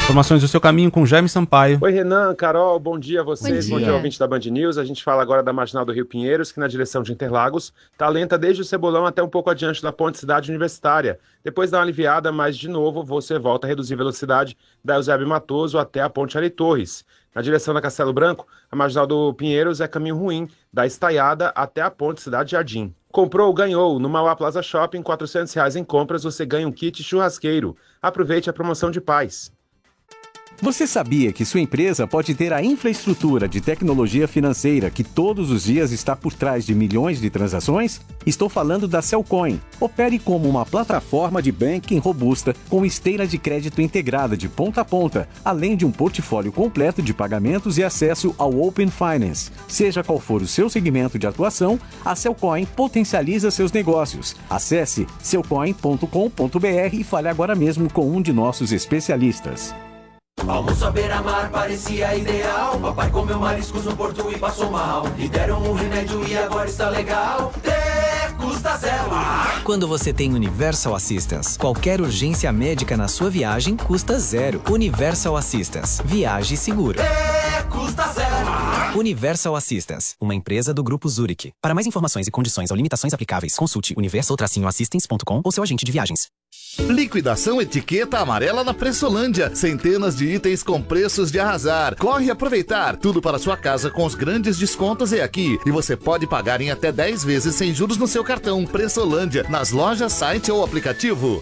Informações do seu caminho com Jaime Sampaio. Oi, Renan, Carol, bom dia a vocês, Bom dia, ouvinte da Band News. A gente fala agora da Marginal do Rio Pinheiros, que na direção de Interlagos está lenta desde o Cebolão até um pouco adiante da Ponte Cidade Universitária. Depois dá uma aliviada, mas de novo você volta a reduzir a velocidade da Eusébio Matoso até a Ponte Ari Torres. Na direção da Castelo Branco, a Marginal do Pinheiros é caminho ruim, da Estaiada até a Ponte Cidade Jardim. Comprou, ganhou. No Mauá Plaza Shopping, R$400 em compras, você ganha um kit churrasqueiro. Aproveite a promoção de paz. Você sabia que sua empresa pode ter a infraestrutura de tecnologia financeira que todos os dias está por trás de milhões de transações? Estou falando da Cellcoin. Opere como uma plataforma de banking robusta com esteira de crédito integrada de ponta a ponta, além de um portfólio completo de pagamentos e acesso ao Open Finance. Seja qual for o seu segmento de atuação, a Cellcoin potencializa seus negócios. Acesse cellcoin.com.br e fale agora mesmo com um de nossos especialistas. Almoço à beira-mar parecia ideal. Papai comeu mariscos no porto e passou mal. Lhe deram um remédio e agora está legal. Custa zero. Quando você tem Universal Assistance, qualquer urgência médica na sua viagem custa zero. Universal Assistance. Viaje seguro. Custa zero. Universal Assistance, uma empresa do Grupo Zurich. Para mais informações e condições ou limitações aplicáveis, consulte universal-assistance.com ou seu agente de viagens. Liquidação etiqueta amarela na Pressolândia. Centenas de itens com preços de arrasar. Corre aproveitar. Tudo para sua casa com os grandes descontos é aqui. E você pode pagar em até 10 vezes sem juros no seu cartão. Pressolândia, nas lojas, site ou aplicativo.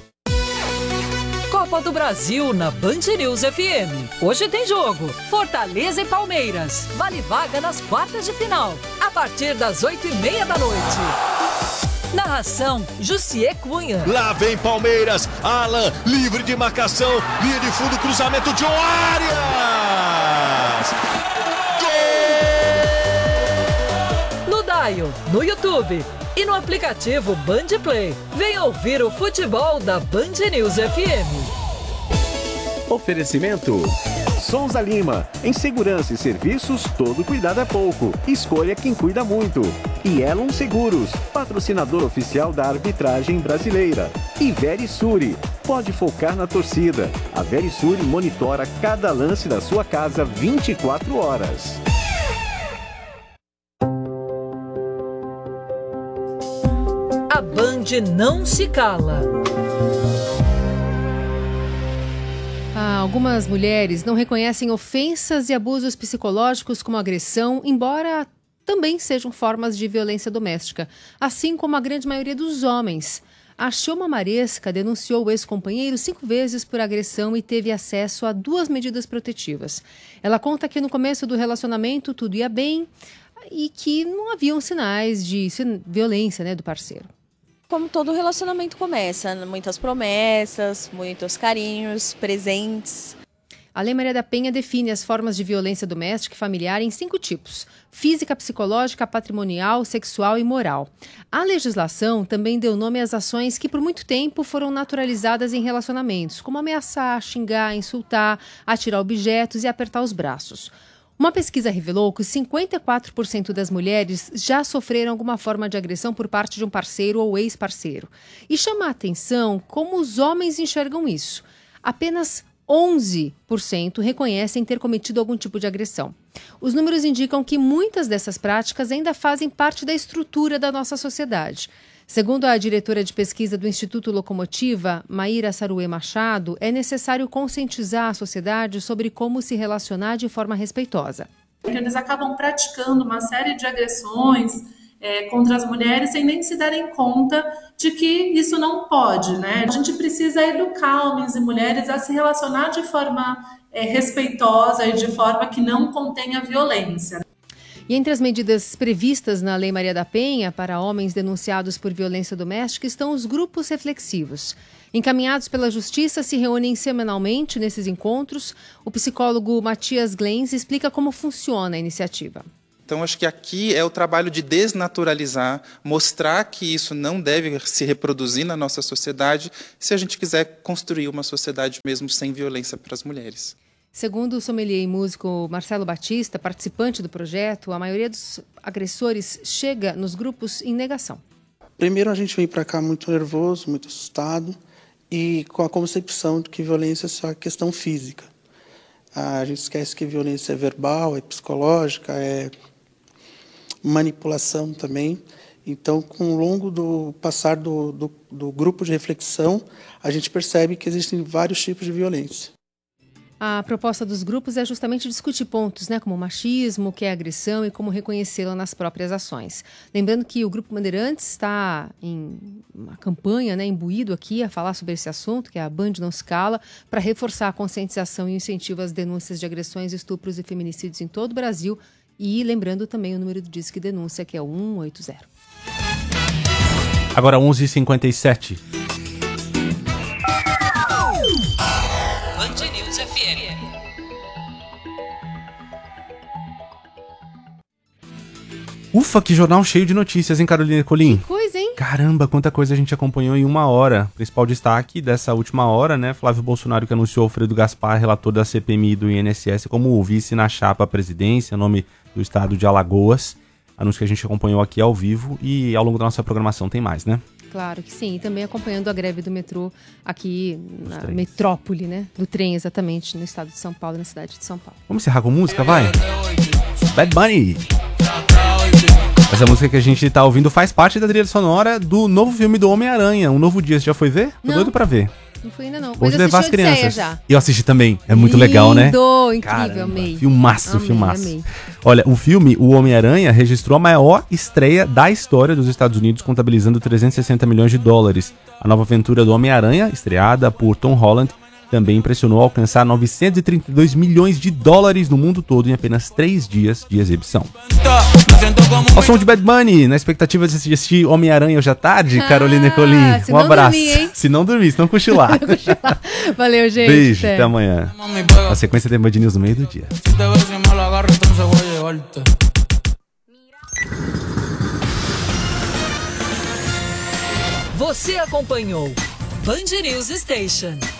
Copa do Brasil na Band News FM. Hoje tem jogo. Fortaleza e Palmeiras. Vale vaga nas quartas de final. A partir das 8h30 da noite. Narração, Jussier Cunha. Lá vem Palmeiras, Alan, livre de marcação, linha de fundo, cruzamento de Arias! Gol! No Dial, no YouTube e no aplicativo Band Play. Vem ouvir o futebol da Band News FM. Oferecimento Souza Lima. Em segurança e serviços, todo cuidado é pouco. Escolha quem cuida muito. E Elon Seguros, patrocinador oficial da arbitragem brasileira. E Verisuri, pode focar na torcida. A Verisuri monitora cada lance da sua casa 24 horas. A Band não se cala. Algumas mulheres não reconhecem ofensas e abusos psicológicos como agressão, embora também sejam formas de violência doméstica, assim como a grande maioria dos homens. A Xioma Maresca denunciou o ex-companheiro 5 vezes por agressão e teve acesso a 2 medidas protetivas. Ela conta que no começo do relacionamento tudo ia bem e que não haviam sinais de violência, do parceiro. Como todo relacionamento começa, muitas promessas, muitos carinhos, presentes. A Lei Maria da Penha define as formas de violência doméstica e familiar em 5 tipos: física, psicológica, patrimonial, sexual e moral. A legislação também deu nome às ações que por muito tempo foram naturalizadas em relacionamentos, como ameaçar, xingar, insultar, atirar objetos e apertar os braços. Uma pesquisa revelou que 54% das mulheres já sofreram alguma forma de agressão por parte de um parceiro ou ex-parceiro. E chama a atenção como os homens enxergam isso. Apenas 11% reconhecem ter cometido algum tipo de agressão. Os números indicam que muitas dessas práticas ainda fazem parte da estrutura da nossa sociedade. Segundo a diretora de pesquisa do Instituto Locomotiva, Maíra Saruê Machado, é necessário conscientizar a sociedade sobre como se relacionar de forma respeitosa. Eles acabam praticando uma série de agressões contra as mulheres sem nem se darem conta de que isso não pode, A gente precisa educar homens e mulheres a se relacionar de forma respeitosa e de forma que não contenha violência. E entre as medidas previstas na Lei Maria da Penha para homens denunciados por violência doméstica estão os grupos reflexivos. Encaminhados pela Justiça, se reúnem semanalmente nesses encontros. O psicólogo Matias Glens explica como funciona a iniciativa. Então, acho que aqui é o trabalho de desnaturalizar, mostrar que isso não deve se reproduzir na nossa sociedade, se a gente quiser construir uma sociedade mesmo sem violência para as mulheres. Segundo o sommelier e músico Marcelo Batista, participante do projeto, a maioria dos agressores chega nos grupos em negação. Primeiro, a gente vem para cá muito nervoso, muito assustado e com a concepção de que violência é só questão física. A gente esquece que violência é verbal, é psicológica, é manipulação também. Então, com o longo do passar do grupo de reflexão, a gente percebe que existem vários tipos de violência. A proposta dos grupos é justamente discutir pontos, né, como o machismo, o que é agressão e como reconhecê-la nas próprias ações. Lembrando que o Grupo Bandeirantes está em uma campanha, né, imbuído aqui a falar sobre esse assunto, que é a Band Não Se Cala, para reforçar a conscientização e incentivo às denúncias de agressões, estupros e feminicídios em todo o Brasil. E lembrando também o número do Disque Denúncia, que é o 180. Agora 11h57. Band News FM. Ufa, que jornal cheio de notícias, hein, Carolina Ercolim? Coisa, hein? Caramba, quanta coisa a gente acompanhou em uma hora. Principal destaque dessa última hora, né? Flávio Bolsonaro, que anunciou Alfredo Gaspar, relator da CPMI do INSS, como vice na chapa à presidência, nome do estado de Alagoas. Anúncio que a gente acompanhou aqui ao vivo e ao longo da nossa programação tem mais, né? Claro que sim, e também acompanhando a greve do metrô aqui na metrópole, né? Do trem, exatamente, no estado de São Paulo, na cidade de São Paulo. Vamos encerrar com música, vai? Bad Bunny! Essa música que a gente tá ouvindo faz parte da trilha sonora do novo filme do Homem-Aranha, Um Novo Dia. Você já foi ver? Tô doido pra ver. Não fui ainda não. Vou levar as crianças. Já. E eu assisti também. É muito legal, né? Lindo, incrível, Caramba, amei. Filmaço, Amei, filmaço. amei. Olha, o filme O Homem-Aranha registrou a maior estreia da história dos Estados Unidos, contabilizando 360 milhões de dólares. A nova aventura do Homem-Aranha, estreada por Tom Holland, também impressionou alcançar 932 milhões de dólares no mundo todo em apenas 3 dias de exibição. Ao som de Bad Bunny, na expectativa de assistir Homem-Aranha hoje à tarde, Carolina Ercolim, um abraço. Dormir, se não dormir, se não cochilar. Valeu, gente. Beijo, até amanhã. A sequência tem Band News no meio do dia. Você acompanhou Band News Station.